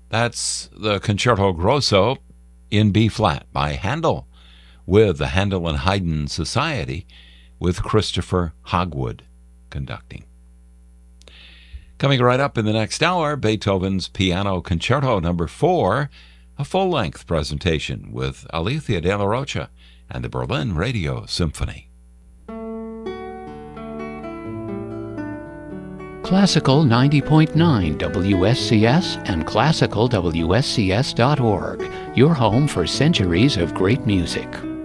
That's the Concerto Grosso in B-flat by Handel, with the Handel and Haydn Society, with Christopher Hogwood conducting. Coming right up in the next hour, Beethoven's Piano Concerto No. 4, a full-length presentation with Alicia de la Rocha and the Berlin Radio Symphony. Classical 90.9 WSCS and classicalwscs.org, your home for centuries of great music.